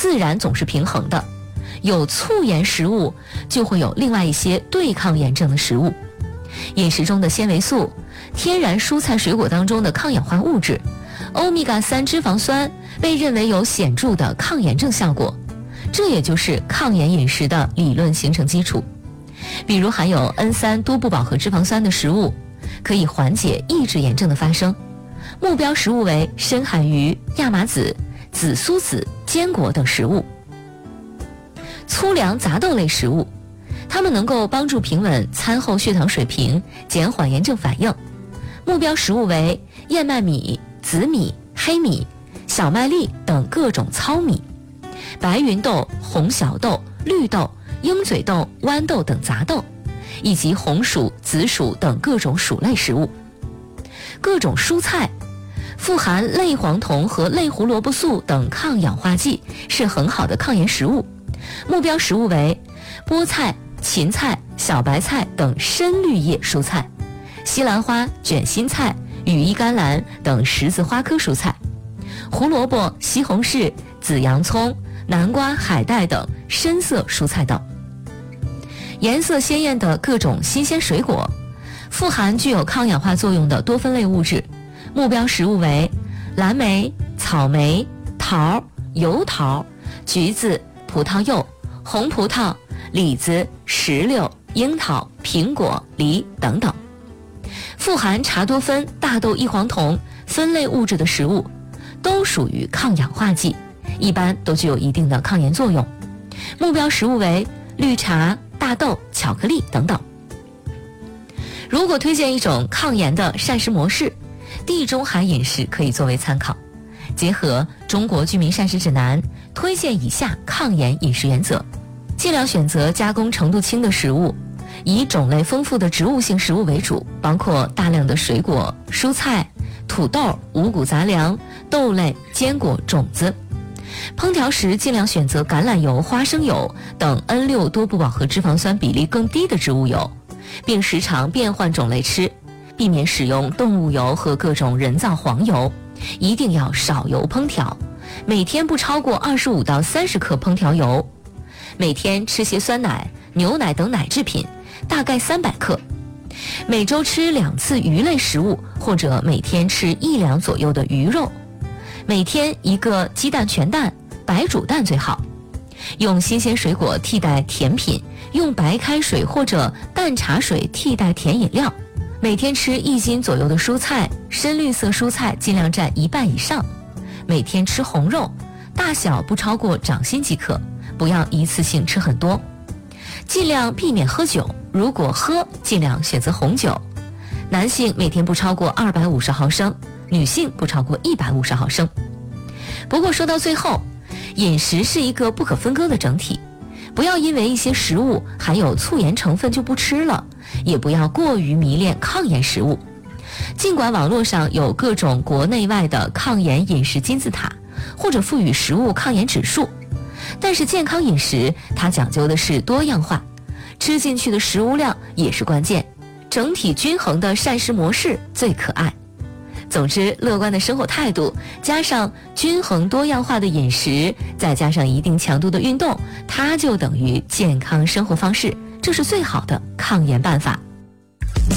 自然总是平衡的。有促炎食物，就会有另外一些对抗炎症的食物。饮食中的纤维素、天然蔬菜水果当中的抗氧化物质、欧米伽3脂肪酸被认为有显著的抗炎症效果，这也就是抗炎饮食的理论形成基础。比如含有 N3 多不饱和脂肪酸的食物，可以缓解抑制炎症的发生。目标食物为深海鱼、亚麻籽、紫苏籽、坚果等食物。粗粮杂豆类食物，它们能够帮助平稳餐后血糖水平，减缓炎症反应。目标食物为燕麦米、紫米、黑米、小麦粒等各种糙米，白芸豆、红小豆、绿豆、鹰嘴豆、豌豆等杂豆，以及红薯、紫薯等各种薯类食物。各种蔬菜富含类黄酮和类胡萝卜素等抗氧化剂，是很好的抗炎食物。目标食物为菠菜、芹菜、小白菜等深绿叶蔬菜，西兰花、卷心菜、羽衣甘蓝等十字花科蔬菜，胡萝卜、西红柿、紫洋葱、南瓜、海带等深色蔬菜等。颜色鲜艳的各种新鲜水果，富含具有抗氧化作用的多酚类物质。目标食物为蓝莓、草莓、桃、油桃、橘子、葡萄柚、红葡萄、李子、石榴、樱桃、苹果、梨等等。富含茶多酚、大豆异黄酮酚类物质的食物，都属于抗氧化剂，一般都具有一定的抗炎作用。目标食物为绿茶、大豆、巧克力等等。如果推荐一种抗炎的膳食模式，地中海饮食可以作为参考。结合中国居民膳食指南，推荐以下抗炎饮食原则：尽量选择加工程度轻的食物，以种类丰富的植物性食物为主，包括大量的水果、蔬菜、土豆、五谷杂粮、豆类、坚果、种子。烹调时尽量选择橄榄油、花生油等 N6 多不饱和脂肪酸比例更低的植物油，并时常变换种类吃，避免使用动物油和各种人造黄油，一定要少油烹调，每天不超过25到30克烹调油。每天吃些酸奶、牛奶等奶制品，大概300克。每周吃2次鱼类食物，或者每天吃1两左右的鱼肉。每天1个鸡蛋全蛋，白煮蛋最好。用新鲜水果替代甜品，用白开水或者淡茶水替代甜饮料。每天吃1斤左右的蔬菜，深绿色蔬菜尽量占1半以上。每天吃红肉，大小不超过掌心即可，不要一次性吃很多。尽量避免喝酒，如果喝，尽量选择红酒。男性每天不超过250毫升，女性不超过150毫升。不过说到最后，饮食是一个不可分割的整体，不要因为一些食物含有促炎成分就不吃了，也不要过于迷恋抗炎食物。尽管网络上有各种国内外的抗炎饮食金字塔，或者赋予食物抗炎指数，但是健康饮食它讲究的是多样化，吃进去的食物量也是关键，整体均衡的膳食模式最可爱。总之，乐观的生活态度加上均衡多样化的饮食，再加上一定强度的运动，它就等于健康生活方式，这是最好的抗炎办法。